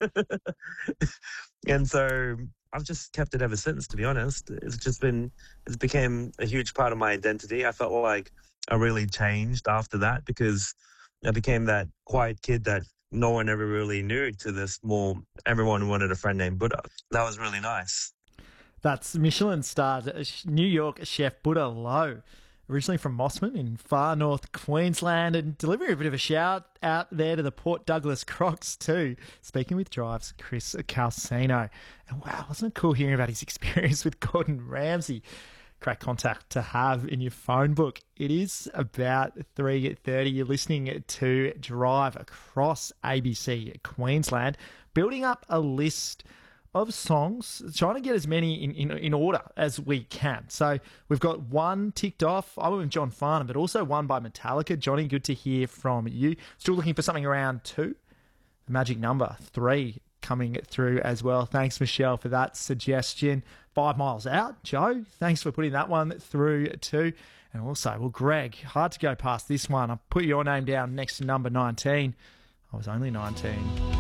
And so I've just kept it ever since, to be honest. It's became a huge part of my identity. I felt like I really changed after that because I became that quiet kid that no one ever really knew to this more, everyone wanted a friend named Buddha. That was really nice. That's Michelin-starred New York chef Buddha Low, originally from Mossman in far north Queensland, and delivering a bit of a shout out there to the Port Douglas Crocs too. Speaking with Drive's Chris Calcino. And wow, wasn't it cool hearing about his experience with Gordon Ramsay? Great contact to have in your phone book. It is about 3:30. You're listening to Drive across ABC Queensland, building up a list of songs, trying to get as many in order as we can. So we've got one ticked off. I went with John Farnham, but also one by Metallica. Johnny, good to hear from you. Still looking for something around 2. The magic number 3 coming through as well. Thanks, Michelle, for that suggestion. 5 Miles Out. Joe, thanks for putting that one through too. And also, well, Greg, hard to go past this one. I put your name down next to number 19. I was only 19.